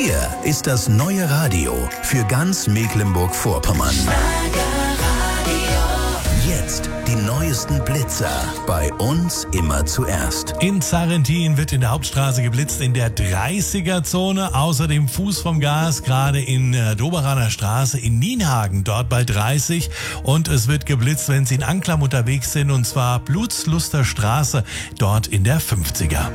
Hier ist das neue Radio für ganz Mecklenburg-Vorpommern. Jetzt die neuesten Blitzer. Bei uns immer zuerst. In Zarrentin wird in der Hauptstraße geblitzt in der 30er-Zone. Außerdem Fuß vom Gas, gerade in der Doberaner Straße in Nienhagen, dort bei 30. Und es wird geblitzt, wenn Sie in Anklam unterwegs sind, und zwar Blutsluster Straße, dort in der 50er.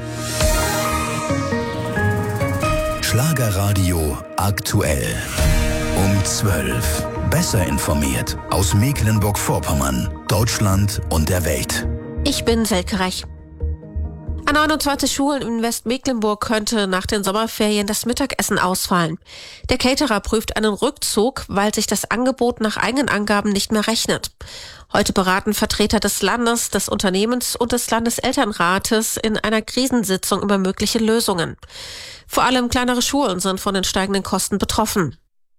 Schlagerradio aktuell. Um 12. Besser informiert aus Mecklenburg-Vorpommern, Deutschland und der Welt. Ich bin Selke Reich. An 29 Schulen in Westmecklenburg könnte nach den Sommerferien das Mittagessen ausfallen. Der Caterer prüft einen Rückzug, weil sich das Angebot nach eigenen Angaben nicht mehr rechnet. Heute beraten Vertreter des Landes, des Unternehmens und des Landeselternrates in einer Krisensitzung über mögliche Lösungen. Vor allem kleinere Schulen sind von den steigenden Kosten betroffen.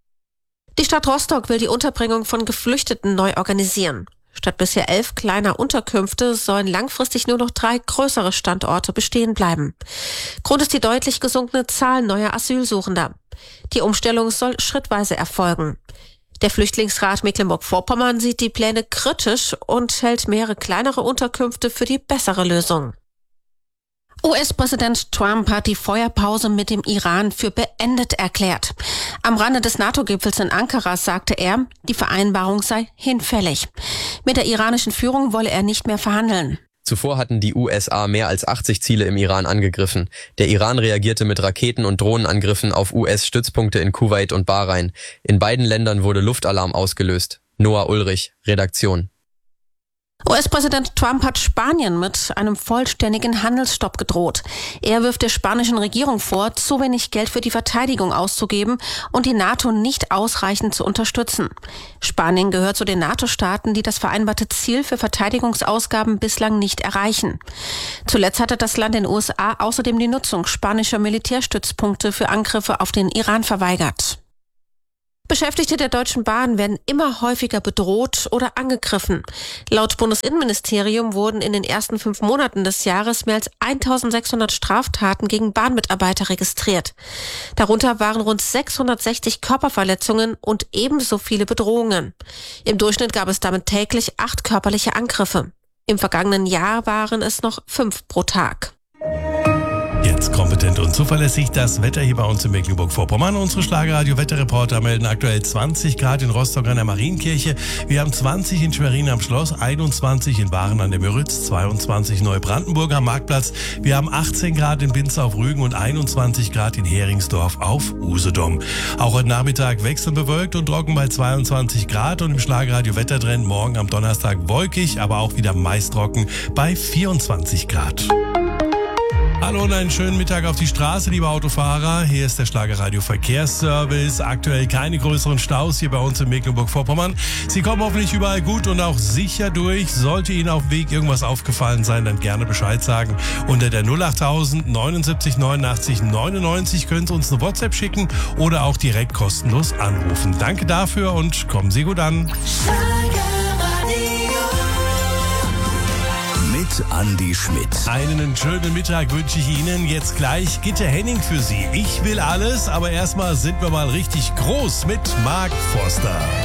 Die Stadt Rostock will die Unterbringung von Geflüchteten neu organisieren. Statt bisher 11 kleiner Unterkünfte sollen langfristig nur noch 3 größere Standorte bestehen bleiben. Grund ist die deutlich gesunkene Zahl neuer Asylsuchender. Die Umstellung soll schrittweise erfolgen. Der Flüchtlingsrat Mecklenburg-Vorpommern sieht die Pläne kritisch und hält mehrere kleinere Unterkünfte für die bessere Lösung. US-Präsident Trump hat die Feuerpause mit dem Iran für beendet erklärt. Am Rande des NATO-Gipfels in Ankara sagte er, die Vereinbarung sei hinfällig. Mit der iranischen Führung wolle er nicht mehr verhandeln. Zuvor hatten die USA mehr als 80 Ziele im Iran angegriffen. Der Iran reagierte mit Raketen- und Drohnenangriffen auf US-Stützpunkte in Kuwait und Bahrain. In beiden Ländern wurde Luftalarm ausgelöst. Noah Ulrich, Redaktion. US-Präsident Trump hat Spanien mit einem vollständigen Handelsstopp gedroht. Er wirft der spanischen Regierung vor, zu wenig Geld für die Verteidigung auszugeben und die NATO nicht ausreichend zu unterstützen. Spanien gehört zu den NATO-Staaten, die das vereinbarte Ziel für Verteidigungsausgaben bislang nicht erreichen. Zuletzt hatte das Land den USA außerdem die Nutzung spanischer Militärstützpunkte für Angriffe auf den Iran verweigert. Beschäftigte der Deutschen Bahn werden immer häufiger bedroht oder angegriffen. Laut Bundesinnenministerium wurden in den ersten 5 Monaten des Jahres mehr als 1600 Straftaten gegen Bahnmitarbeiter registriert. Darunter waren rund 660 Körperverletzungen und ebenso viele Bedrohungen. Im Durchschnitt gab es damit täglich 8 körperliche Angriffe. Im vergangenen Jahr waren es noch 5 pro Tag. Jetzt kompetent und zuverlässig das Wetter hier bei uns in Mecklenburg-Vorpommern. Unsere Schlagerradio-Wetterreporter melden aktuell 20 Grad in Rostock an der Marienkirche. Wir haben 20 in Schwerin am Schloss, 21 in Waren an der Müritz, 22 Neubrandenburg am Marktplatz. Wir haben 18 Grad in Binz auf Rügen und 21 Grad in Heringsdorf auf Usedom. Auch heute Nachmittag wechselnd bewölkt und trocken bei 22 Grad und im Schlagerradio-Wettertrend morgen am Donnerstag wolkig, aber auch wieder meist trocken bei 24 Grad. Hallo und einen schönen Mittag auf die Straße, liebe Autofahrer. Hier ist der Schlagerradio Verkehrsservice. Aktuell keine größeren Staus hier bei uns in Mecklenburg-Vorpommern. Sie kommen hoffentlich überall gut und auch sicher durch. Sollte Ihnen auf dem Weg irgendwas aufgefallen sein, dann gerne Bescheid sagen. Unter der 08000 79 89 99 können Sie uns eine WhatsApp schicken oder auch direkt kostenlos anrufen. Danke dafür und kommen Sie gut an. Mit Andi Schmidt. Einen schönen Mittag wünsche ich Ihnen. Jetzt gleich Gitte Henning für Sie. Ich will alles, aber erstmal sind wir mal richtig groß mit Mark Forster.